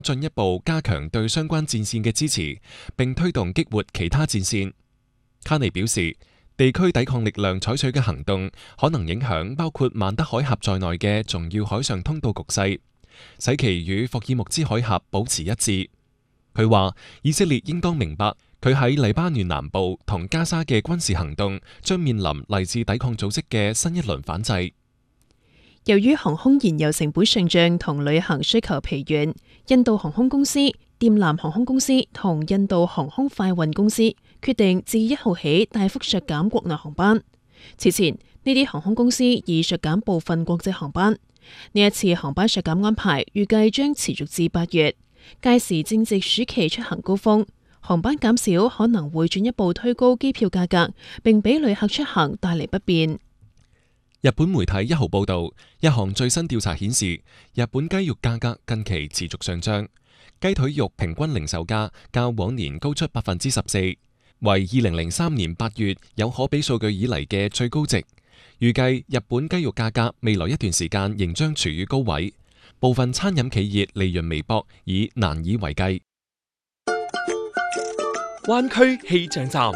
進一步加強對相關戰線嘅支持，並推動激活其他戰線。卡尼表示，地區抵抗力量採取嘅行動可能影響包括曼德海峽在內嘅重要海上通道局勢，使其與霍爾木茲海峽保持一致。佢話，以色列應當明白，佢喺黎巴嫩南部同加沙嘅軍事行動將面臨嚟自抵抗組織嘅新一輪反制。 由於航空燃油成本上漲同旅行需求疲軟，印度航空公司、滇南航空公司同印度航空快運公司決定自1號起大幅削減國內航班。此前，呢啲航空公司已削減部分國際航班。呢一次航班削減安排預計將持續至8月，屆時正值暑期出行高峰，航班減少可能會進一步推高機票價格，並俾旅客出行帶嚟不便。 日本媒體1號報導，一項最新調查顯示，日本雞肉價格近期持續上漲，雞腿肉平均零售價較往年高出14%，為2003年8月有可比數據以嚟嘅最高值。預計日本雞肉價格未來一段時間仍將處於高位，部分餐飲企業利潤微薄，已難以為繼。 灣區氣象站。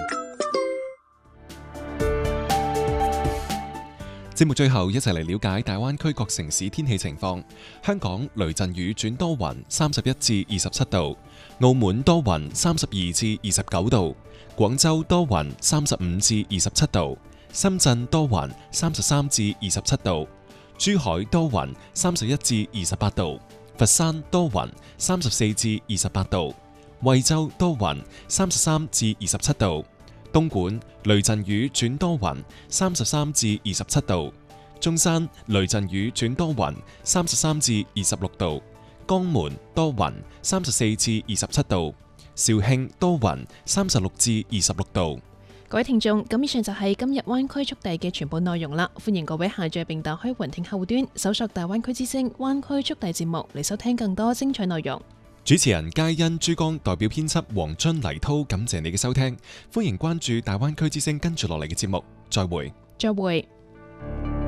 節目最後一齊嚟了解大灣區各城市天氣情況。香港雷陣雨轉多雲，31至27度；澳門多雲，32至29度；廣州多雲，35至27度；深圳多雲，33至27度；珠海多雲，31至28度；佛山多雲，34至28度；惠州多雲，33至27度。東莞雷陣雨轉多雲，33至27度；中山雷陣雨轉多雲，33至26度；江門多雲，34至27度；肇慶多雲，36至26度。 各位聽眾，咁以上就係今日灣區速遞嘅全部內容啦。歡迎各位下載並打開雲聽後端，搜索大灣區之聲灣區速遞節目嚟收聽更多精彩內容。 主持人佳欣、珠江代表編輯黃津、黎濤，感謝你嘅收聽，歡迎關注大灣區之聲跟住落嚟嘅節目，再會。 再會。